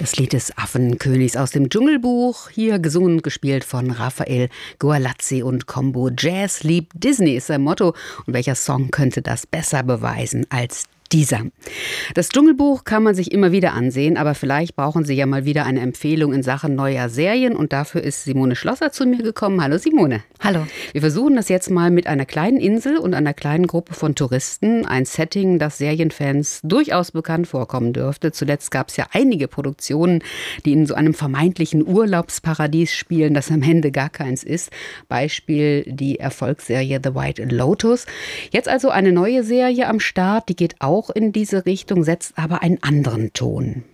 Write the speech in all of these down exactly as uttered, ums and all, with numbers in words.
Das Lied des Affenkönigs aus dem Dschungelbuch, hier gesungen und gespielt von Raphael Goalazzi und Combo. Jazz liebt Disney ist sein Motto. Und welcher Song könnte das besser beweisen als dieser? Das Dschungelbuch kann man sich immer wieder ansehen, aber vielleicht brauchen Sie ja mal wieder eine Empfehlung in Sachen neuer Serien. Und dafür ist Simone Schlosser zu mir gekommen. Hallo Simone. Hallo. Wir versuchen das jetzt mal mit einer kleinen Insel und einer kleinen Gruppe von Touristen. Ein Setting, das Serienfans durchaus bekannt vorkommen dürfte. Zuletzt gab es ja einige Produktionen, die in so einem vermeintlichen Urlaubsparadies spielen, das am Ende gar keins ist. Beispiel die Erfolgsserie The White Lotus. Jetzt also eine neue Serie am Start, die geht auch in diese Richtung, setzt aber einen anderen Ton.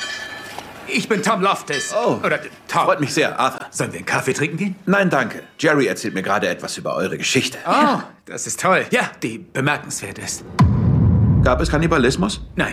Ich bin Tom Loftus. Oh, Oder Tom. Freut mich sehr, Arthur. Sollen wir einen Kaffee trinken gehen? Nein, danke. Jerry erzählt mir gerade etwas über eure Geschichte. Oh, ja. Das ist toll. Ja, die bemerkenswert ist. Gab es Kannibalismus? Nein.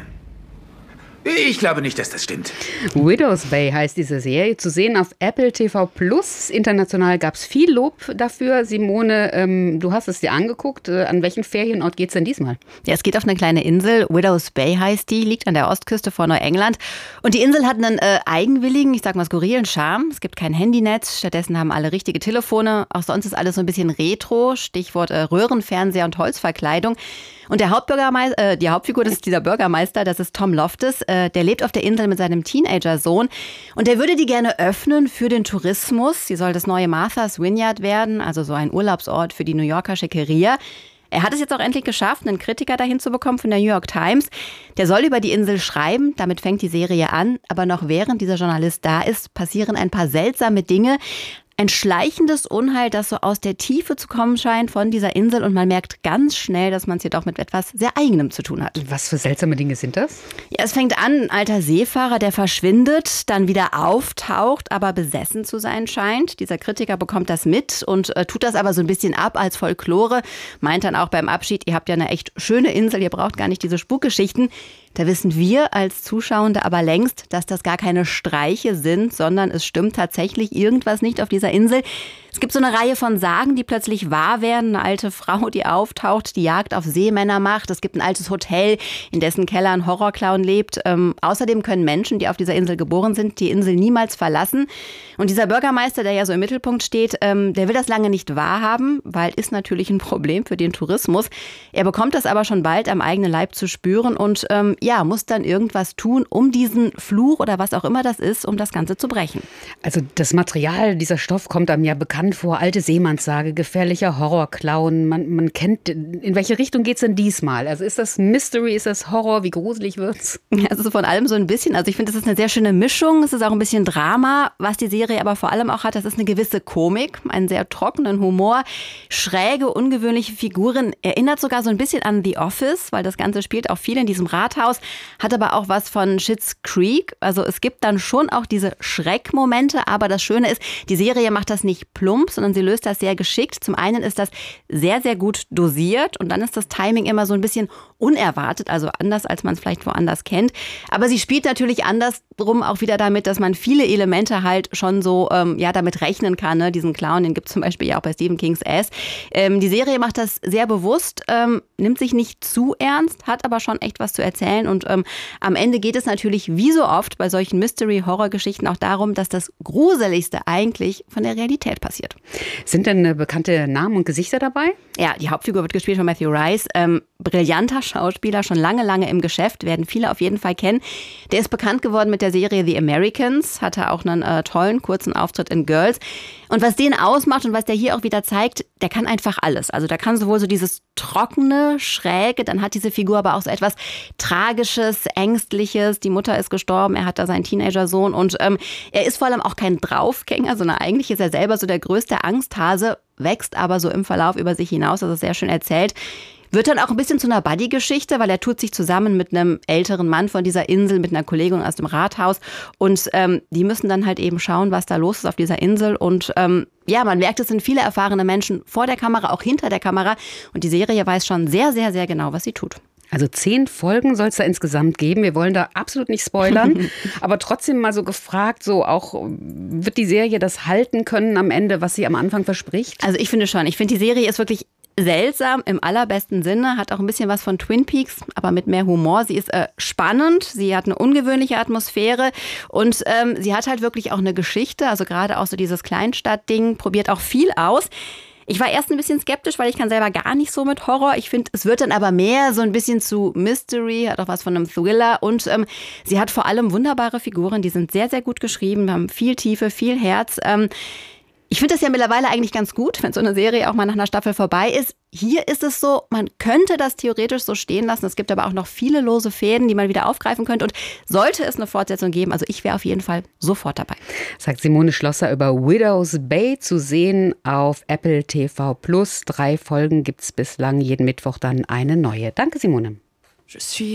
Ich glaube nicht, dass das stimmt. Widow's Bay heißt diese Serie, zu sehen auf Apple T V Plus. International gab es viel Lob dafür. Simone, ähm, du hast es dir angeguckt. Äh, an welchen Ferienort geht es denn diesmal? Ja, es geht auf eine kleine Insel. Widow's Bay heißt die, liegt an der Ostküste vor Neuengland. Und die Insel hat einen äh, eigenwilligen, ich sag mal skurrilen Charme. Es gibt kein Handynetz, stattdessen haben alle richtige Telefone. Auch sonst ist alles so ein bisschen retro, Stichwort äh, Röhrenfernseher und Holzverkleidung. Und der Hauptbürgermeister, äh, die Hauptfigur, das ist dieser Bürgermeister, das ist Tom Loftus. Äh, der lebt auf der Insel mit seinem Teenager-Sohn. Und der würde die gerne öffnen für den Tourismus. Sie soll das neue Martha's Vineyard werden, also so ein Urlaubsort für die New Yorker Schickeria. Er hat es jetzt auch endlich geschafft, einen Kritiker dahin zu bekommen von der New York Times. Der soll über die Insel schreiben, damit fängt die Serie an. Aber noch während dieser Journalist da ist, passieren ein paar seltsame Dinge. Ein schleichendes Unheil, das so aus der Tiefe zu kommen scheint von dieser Insel. Und man merkt ganz schnell, dass man es jedoch mit etwas sehr Eigenem zu tun hat. Was für seltsame Dinge sind das? Ja, es fängt an, ein alter Seefahrer, der verschwindet, dann wieder auftaucht, aber besessen zu sein scheint. Dieser Kritiker bekommt das mit und äh, tut das aber so ein bisschen ab als Folklore. Meint dann auch beim Abschied, ihr habt ja eine echt schöne Insel, ihr braucht gar nicht diese Spukgeschichten. Da wissen wir als Zuschauende aber längst, dass das gar keine Streiche sind, sondern es stimmt tatsächlich irgendwas nicht auf dieser Insel. Es gibt so eine Reihe von Sagen, die plötzlich wahr werden. Eine alte Frau, die auftaucht, die Jagd auf Seemänner macht. Es gibt ein altes Hotel, in dessen Keller ein Horrorclown lebt. Ähm, außerdem können Menschen, die auf dieser Insel geboren sind, die Insel niemals verlassen. Und dieser Bürgermeister, der ja so im Mittelpunkt steht, ähm, der will das lange nicht wahrhaben, weil ist natürlich ein Problem für den Tourismus. Er bekommt das aber schon bald am eigenen Leib zu spüren und ähm, ja, muss dann irgendwas tun, um diesen Fluch oder was auch immer das ist, um das Ganze zu brechen. Also das Material, dieser Stoff kommt einem ja bekannt vor. Alte Seemannssage, gefährlicher Horrorclown. Man, man kennt, in welche Richtung geht es denn diesmal? Also ist das Mystery, ist das Horror? Wie gruselig wird's? Ja, es ist von allem so ein bisschen. Also ich finde, das ist eine sehr schöne Mischung. Es ist auch ein bisschen Drama. Was die Serie aber vor allem auch hat, das ist eine gewisse Komik, einen sehr trockenen Humor, schräge, ungewöhnliche Figuren. Erinnert sogar so ein bisschen an The Office, weil das Ganze spielt auch viel in diesem Rathaus, hat aber auch was von Schitt's Creek. Also es gibt dann schon auch diese Schreckmomente, aber das Schöne ist, die Serie macht das nicht plump, sondern sie löst das sehr geschickt. Zum einen ist das sehr, sehr gut dosiert und dann ist das Timing immer so ein bisschen unerwartet, also anders, als man es vielleicht woanders kennt. Aber sie spielt natürlich andersrum auch wieder damit, dass man viele Elemente halt schon so ähm, ja damit rechnen kann. Ne? Diesen Clown, den gibt es zum Beispiel ja auch bei Stephen Kings Ass. Ähm, die Serie macht das sehr bewusst, ähm, nimmt sich nicht zu ernst, hat aber schon echt was zu erzählen und ähm, am Ende geht es natürlich wie so oft bei solchen Mystery-Horror-Geschichten auch darum, dass das Gruseligste eigentlich von der Realität passiert. Sind denn bekannte Namen und Gesichter dabei? Ja, die Hauptfigur wird gespielt von Matthew Rice. Ähm, brillanter Schauspieler, schon lange, lange im Geschäft, werden viele auf jeden Fall kennen. Der ist bekannt geworden mit der Serie The Americans, hatte auch einen äh, tollen, kurzen Auftritt in Girls. Und was den ausmacht und was der hier auch wieder zeigt, der kann einfach alles. Also da kann sowohl so dieses trockene, schräge, dann hat diese Figur aber auch so etwas Tragisches, Ängstliches. Die Mutter ist gestorben, er hat da seinen Teenager-Sohn und ähm, er ist vor allem auch kein Draufgänger, sondern eigentlich ist er selber so der größte Angsthase, wächst aber so im Verlauf über sich hinaus, also sehr schön erzählt. Wird dann auch ein bisschen zu einer Buddy-Geschichte, weil er tut sich zusammen mit einem älteren Mann von dieser Insel, mit einer Kollegin aus dem Rathaus. Und ähm, die müssen dann halt eben schauen, was da los ist auf dieser Insel. Und ähm, ja, man merkt, es sind viele erfahrene Menschen vor der Kamera, auch hinter der Kamera. Und die Serie weiß schon sehr, sehr, sehr genau, was sie tut. Also zehn Folgen soll es da insgesamt geben. Wir wollen da absolut nicht spoilern. Aber trotzdem mal so gefragt, so auch, wird die Serie das halten können am Ende, was sie am Anfang verspricht? Also ich finde schon. Ich finde, die Serie ist wirklich seltsam im allerbesten Sinne, hat auch ein bisschen was von Twin Peaks, aber mit mehr Humor. Sie ist äh, spannend, sie hat eine ungewöhnliche Atmosphäre und ähm, sie hat halt wirklich auch eine Geschichte, also gerade auch so dieses Kleinstadtding, probiert auch viel aus. Ich war erst ein bisschen skeptisch, weil ich kann selber gar nicht so mit Horror. Ich finde, es wird dann aber mehr so ein bisschen zu Mystery, hat auch was von einem Thriller. Und ähm, sie hat vor allem wunderbare Figuren, die sind sehr, sehr gut geschrieben, haben viel Tiefe, viel Herz. Ähm, ich finde das ja mittlerweile eigentlich ganz gut, wenn so eine Serie auch mal nach einer Staffel vorbei ist. Hier ist es so, man könnte das theoretisch so stehen lassen. Es gibt aber auch noch viele lose Fäden, die man wieder aufgreifen könnte. Und sollte es eine Fortsetzung geben, also ich wäre auf jeden Fall sofort dabei. Sagt Simone Schlosser über Widow's Bay, zu sehen auf Apple T V Plus. Drei Folgen gibt es bislang, jeden Mittwoch dann eine neue. Danke, Simone. Je suis